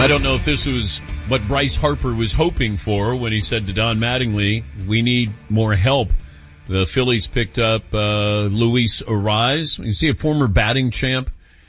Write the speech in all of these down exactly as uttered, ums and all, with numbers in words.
I don't know if this was what Bryce Harper was hoping for when he said to Don Mattingly, we need more help. The Phillies picked up uh Luis Arraez. You see, a former batting champ.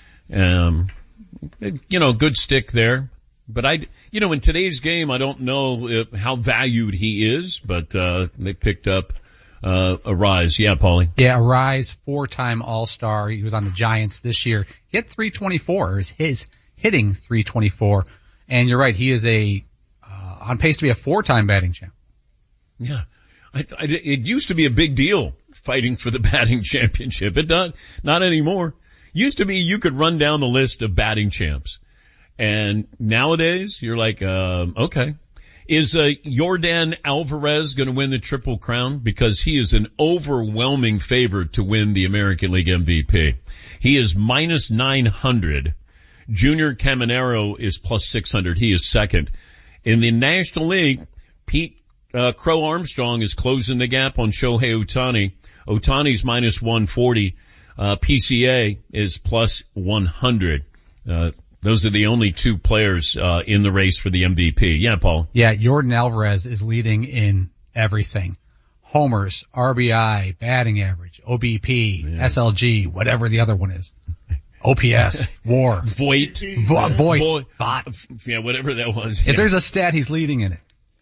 Um, you know, good stick there. But I, you know, in today's game, I don't know if, how valued he is, but uh they picked up uh Arraez. Yeah, Paulie. Yeah, Arraez, four-time All-Star. He was on the Giants this year. He hit three twenty-four. His, his hitting three twenty-four. And you're right, he is a uh, on pace to be a four-time batting champ. Yeah, I, I, it used to be a big deal fighting for the batting championship. It not not anymore. Used to be you could run down the list of batting champs, and nowadays you're like, um, okay, is uh, Yordan Alvarez going to win the Triple Crown? Because he is an overwhelming favorite to win the American League M V P. He is minus nine hundred. Junior Caminero is plus six hundred. He is second. In the National League, Pete uh, Crow Armstrong is closing the gap on Shohei Ohtani. Ohtani's minus one forty. Uh, P C A is plus one hundred. Uh, those are the only two players uh, in the race for the M V P. Yeah, Paul. Yeah, Yordan Alvarez is leading in everything. Homers, R B I, batting average, O B P, yeah. S L G, whatever the other one is. O P S, WAR, Voit, Vo- Voit, Voit. Bot. Yeah, whatever that was. If yeah. there's a stat, he's leading in it.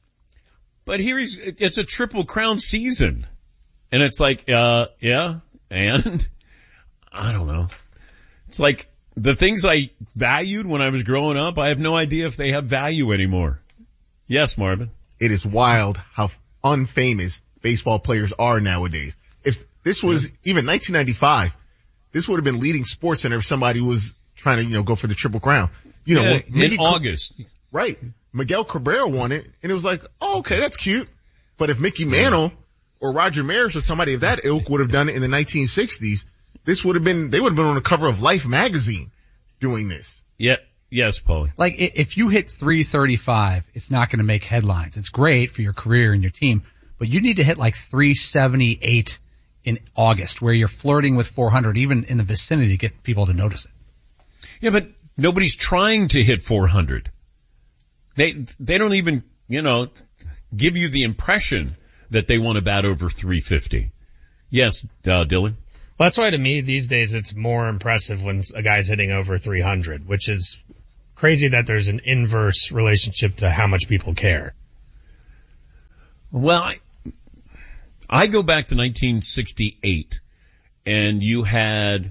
But here he's, it's a Triple Crown season. And it's like, uh, yeah, and I don't know. It's like the things I valued when I was growing up, I have no idea if they have value anymore. Yes, Marvin. It is wild how unfamous baseball players are nowadays. If this was yeah. even nineteen ninety-five, this would have been leading Sports Center if somebody was trying to, you know, go for the Triple Crown. You know, yeah, Mickey in August. Right. Miguel Cabrera won it, and it was like, oh, okay, that's cute. But if Mickey Mantle or Roger Maris or somebody of that ilk would have done it in the nineteen sixties, this would have been, they would have been on the cover of Life magazine doing this. Yeah. Yes, Paulie. Like, if you hit three thirty-five, it's not going to make headlines. It's great for your career and your team, but you need to hit like three seventy-eight in August, where you're flirting with four hundred, even in the vicinity, to get people to notice it. Yeah, but nobody's trying to hit four hundred. They, they don't even, you know, give you the impression that they want to bat over three fifty. Yes, uh, Dylan? Well, that's why to me these days it's more impressive when a guy's hitting over three hundred, which is crazy that there's an inverse relationship to how much people care. Well, I, I go back to nineteen sixty-eight, and you had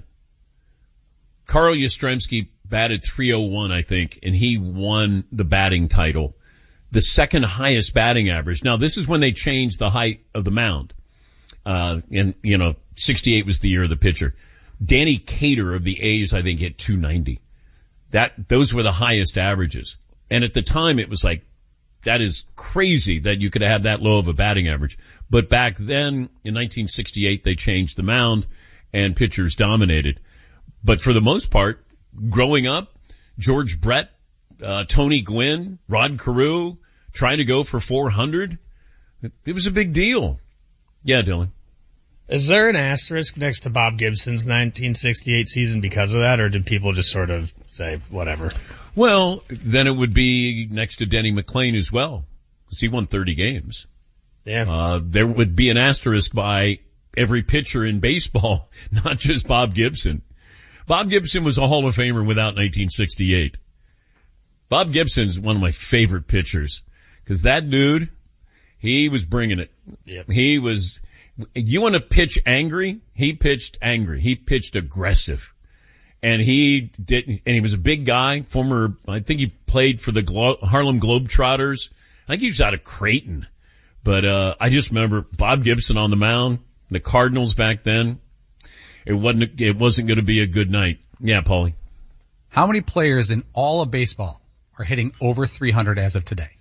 Carl Yastrzemski batted three oh one, I think, and he won the batting title, the second highest batting average. Now, this is when they changed the height of the mound. Uh, and, you know, sixty-eight was the year of the pitcher. Danny Cater of the A's, I think, hit two ninety. That, those were the highest averages. And at the time, it was like, that is crazy that you could have that low of a batting average. But back then, in nineteen sixty-eight, they changed the mound and pitchers dominated. But for the most part, growing up, George Brett, uh, Tony Gwynn, Rod Carew, trying to go for four hundred, it was a big deal. Yeah, Dylan. Is there an asterisk next to Bob Gibson's nineteen sixty-eight season because of that, or did people just sort of say, whatever? Well, then it would be next to Denny McClain as well, because he won thirty games. Yeah. Uh, there would be an asterisk by every pitcher in baseball, not just Bob Gibson. Bob Gibson was a Hall of Famer without nineteen sixty-eight. Bob Gibson's one of my favorite pitchers, because that dude, he was bringing it. Yep. He was, you want to pitch angry? He pitched angry. He pitched aggressive. And he did, and he was a big guy, former, I think he played for the Glo- Harlem Globetrotters. I think he was out of Creighton. But, uh, I just remember Bob Gibson on the mound, the Cardinals back then. It wasn't, it wasn't going to be a good night. Yeah, Paulie. How many players in all of baseball are hitting over three hundred as of today?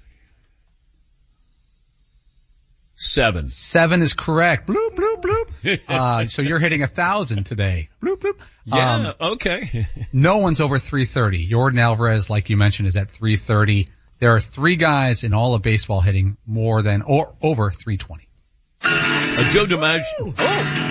Seven. Seven is correct. Bloop, bloop, bloop. Uh, so you're hitting a thousand today. Bloop, bloop. Yeah, um, okay. No one's over three thirty. Yordan Alvarez, like you mentioned, is at three thirty. There are three guys in all of baseball hitting more than or over three twenty. Uh, Joe DiMaggio. Oh.